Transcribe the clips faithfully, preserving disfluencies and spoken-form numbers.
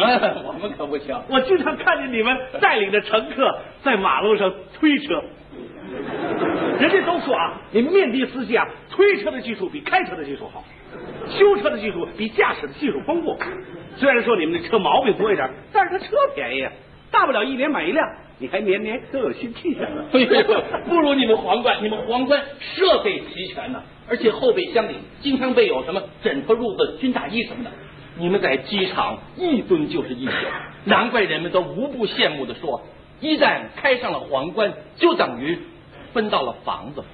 们我们可不行。 我经常看见你们带领着乘客在马路上推车。人家都说啊，你们面的司机啊，推车的技术比开车的技术好，修车的技术比驾驶的技术丰富。虽然说你们的车毛病多一点，但是它车便宜，大不了一年买一辆，你还年年都有新气象呢。 哎呦，不如你们皇冠，你们皇冠设备齐全呢，而且后备箱里经常备有什么枕头、褥子、军大衣什么的。你们在机场一蹲就是一宿，难怪人们都无不羡慕的说，一旦开上了皇冠，就等于分到了房子。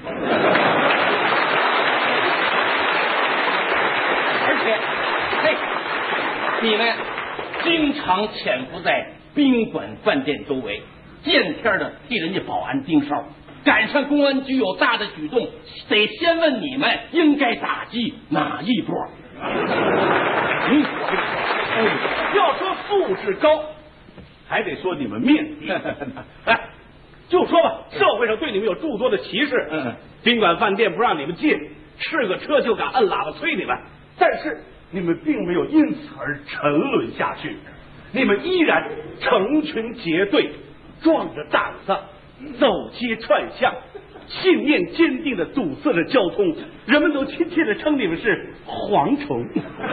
而且，嘿，你们经常潜伏在宾馆、饭店周围，见天的替人家保安盯梢，赶上公安局有大的举动，得先问你们应该打击哪一波。 嗯，哎，要说素质高，还得说你们面的。哎，就说吧，社会上对你们有诸多的歧视，嗯，宾馆饭店不让你们进，是个车就敢摁喇叭催你们，但是你们并没有因此而沉沦下去，你们依然成群结队，壮着胆子走街串巷，信念坚定的堵塞着交通，人们都亲切的称你们是蝗虫。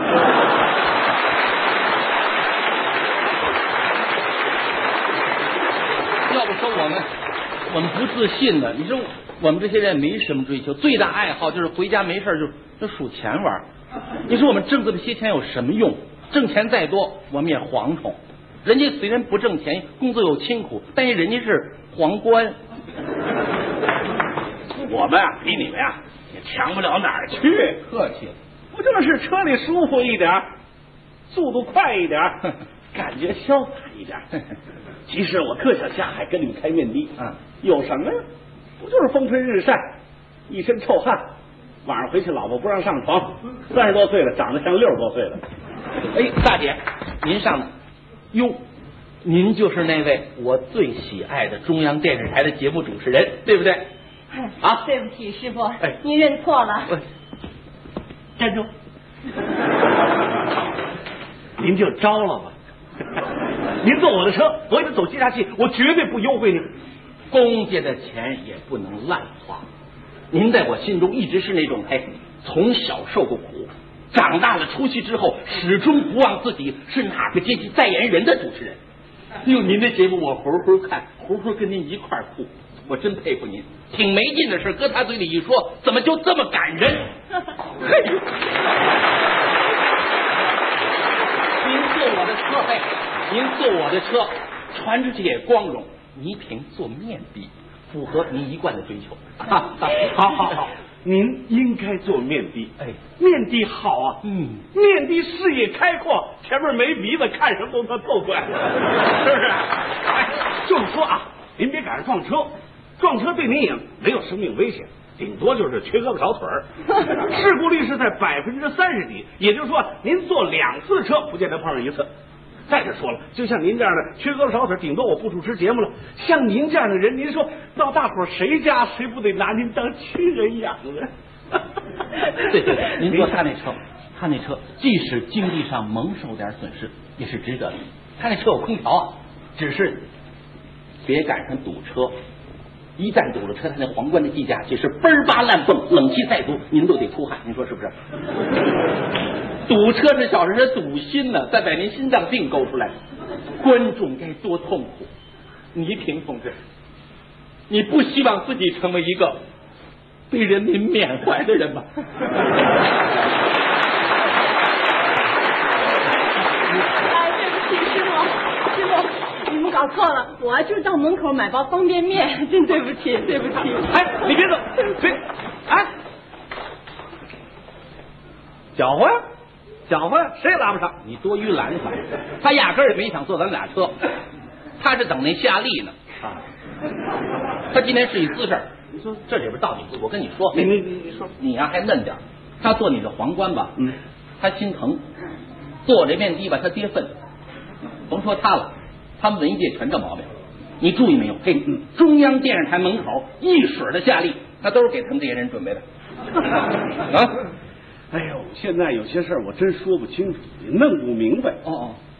要不说我们我们不自信呢，你说我们这些人没什么追求，最大爱好就是回家没事就就数钱玩。你说我们挣这么些钱有什么用？挣钱再多我们也蝗虫。人家虽然不挣钱，工作又辛苦，但是人家是皇冠。 我们啊比你们呀、啊、也强不了哪儿去。 客气了， 不就是车里舒服一点，速度快一点，感觉潇洒一点。其实我特想下海跟你们开面的，嗯，有什么呀？不就是风吹日晒，一身臭汗，晚上回去老婆不让上床，三十多岁了，长得像六十多岁了。 哎，大姐，您上呢？哟，您就是那位我最喜爱的中央电视台的节目主持人，对不对？ 啊，对不起，师傅，哎，您认错了。 站住！您就招了吧。您坐我的车，我也得走接洽器，我绝对不优惠您。 公家的钱也不能滥花。您在我心中一直是那种嘿，从小受过苦，长大了出去之后始终不忘自己是哪个阶级代言人的主持人。用您的节目我回回看，回回跟您一块儿哭，我真佩服您。挺没劲的事搁他嘴里一说，怎么就这么感人？嘿，您坐我的车，嘿，您坐我的车，穿着这些光荣，倪萍做面的，符合您一贯的追求。 好好好，您应该做面的。哎，面的好啊，嗯，面的视野开阔，前面没鼻子，看什么都特透快，是不是？哎，就是说啊，您别赶上撞车，撞车对您也没有生命危险，顶多就是缺胳膊少腿儿，事故率是在百分之三十几，也就是说您坐两次车不见得碰上一次。再者说了，就像您这样的缺胳膊少腿，顶多我不主持节目了。像您这样的人，您说到大伙谁家谁不得拿您当亲人养呢？ 对对对，您坐他那车，他那车即使经济上蒙受点损失，也是值得的。他那车有空调啊，只是别赶上堵车。一旦堵了车，他那皇冠的计价就是嘣儿吧乱蹦，冷气再足您都得出汗，您说是不是？堵车这小事是堵心呢，再把您心脏病勾出来，观众该多痛苦！倪萍同志，你不希望自己成为一个被人民缅怀的人吧？ 哎，对不起，师傅，师傅，你们搞错了，我就是到门口买包方便面，真对不起，对不起。 哎，你别走，别，哎，搅和呀！搅和谁也拉不上， 你多余懒散。他压根儿也没想坐咱们俩车，他是等那夏利呢。啊，他今天是一姿势，你说这里边到底我跟你说， 你你你你说， 你呀、啊、还嫩点，他坐你的皇冠吧， 嗯， 他心疼；坐这面的吧，他跌份。甭说他了，他们文艺界全这毛病。你注意没有？嘿，嗯、中央电视台门口一水的夏利，那都是给他们这些人准备的。啊。 哎呦，现在有些事儿我真说不清楚，也弄不明白。 哦哦，